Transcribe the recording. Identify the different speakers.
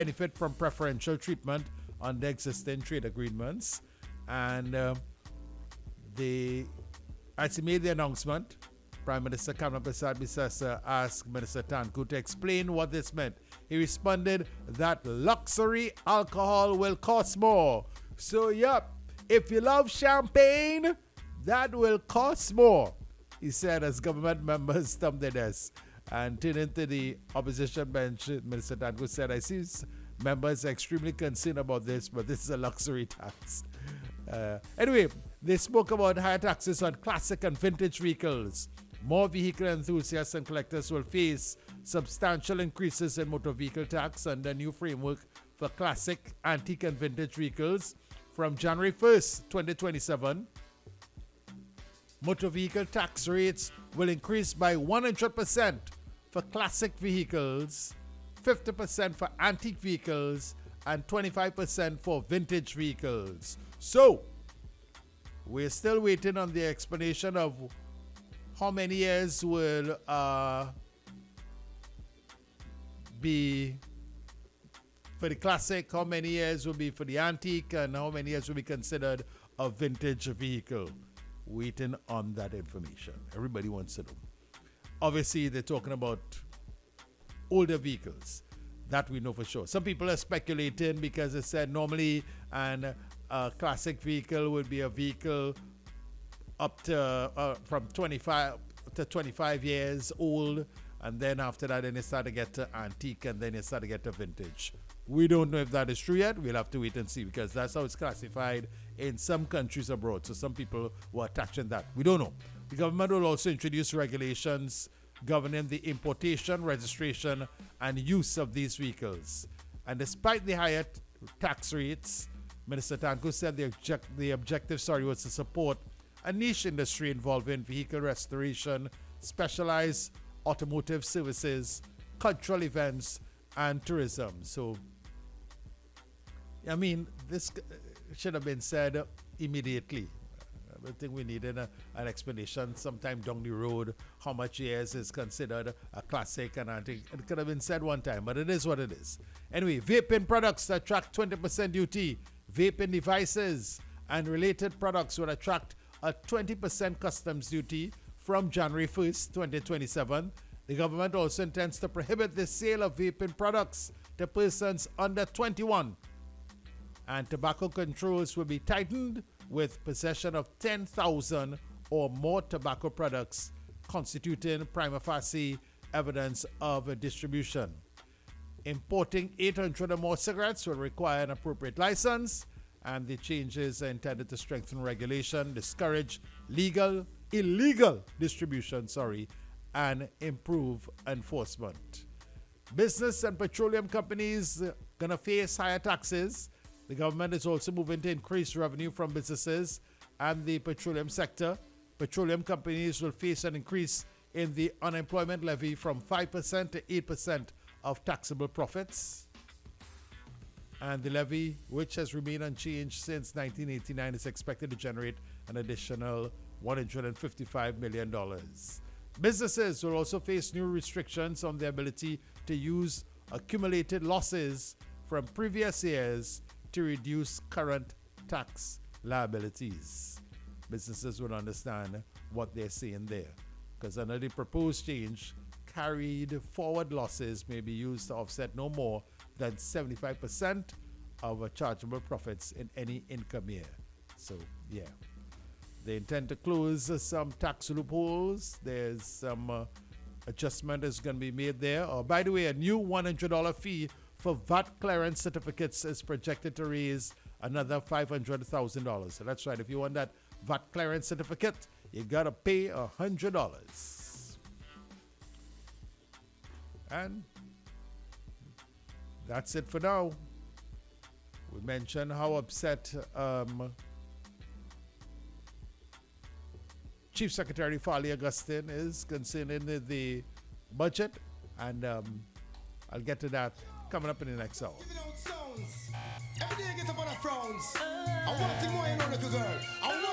Speaker 1: benefit from preferential treatment on the existing trade agreements. And as he made the announcement, Prime Minister Kamla Prasad Bisasa asked Minister Tanku to explain what this meant. He responded that luxury alcohol will cost more. So, yep, if you love champagne, that will cost more, he said as government members thumped their desks. And turning to the opposition bench, Minister Tanku said, I see members are extremely concerned about this, but this is a luxury tax. Anyway, they spoke about higher taxes on classic and vintage vehicles. More vehicle enthusiasts and collectors will face substantial increases in motor vehicle tax under new framework for classic, antique and vintage vehicles from January 1st, 2027. Motor vehicle tax rates will increase by 100% for classic vehicles, 50% for antique vehicles, and 25% for vintage vehicles. So, we're still waiting on the explanation of how many years will be for the classic, how many years will be for the antique, and how many years will be considered a vintage vehicle. Waiting on that information. Everybody wants to know. Obviously, they're talking about older vehicles. That we know for sure. Some people are speculating because it said normally a classic vehicle would be a vehicle up to from 25 to 25 years old, and then after that, then you start to get to antique, and then you start to get to vintage. We don't know if that is true yet. We'll have to wait and see because that's how it's classified in some countries abroad. So some people were attaching that. We don't know. The government will also introduce regulations governing the importation, registration, and use of these vehicles. And despite the higher tax rates, Minister Tanku said the objective was to support a niche industry involving vehicle restoration, specialized automotive services, cultural events, and tourism. So, I mean, this should have been said immediately. I think we needed an explanation sometime down the road how much years is considered a classic, and I think it could have been said one time, but it is what it is. Anyway, vaping products attract 20% duty. Vaping devices and related products will attract a 20% customs duty from January 1st, 2027. The government also intends to prohibit the sale of vaping products to persons under 21. And tobacco controls will be tightened with possession of 10,000 or more tobacco products constituting prima facie evidence of distribution. Importing 800 or more cigarettes will require an appropriate license, and the changes are intended to strengthen regulation, discourage illegal distribution, and improve enforcement. Business and petroleum companies gonna face higher taxes. The government is also moving to increase revenue from businesses and the petroleum sector. Petroleum companies will face an increase in the unemployment levy from 5% to 8% of taxable profits. And the levy, which has remained unchanged since 1989, is expected to generate an additional $155 million. Businesses will also face new restrictions on their ability to use accumulated losses from previous years to reduce current tax liabilities. Businesses will understand what they're saying there, because under the proposed change, carried forward losses may be used to offset no more than 75% of chargeable profits in any income year. So, yeah. They intend to close some tax loopholes. There's some adjustment is going to be made there. By the way, a new $100 fee for VAT clearance certificates is projected to raise another $500,000. So that's right. If you want that VAT clearance certificate, you got to pay $100. And that's it for now. We mentioned how upset Chief Secretary Farley Augustine is concerning the budget, and I'll get to that coming up in the next hour.
Speaker 2: Every day I get up on a frowns. I want to think more, you know, little girl. I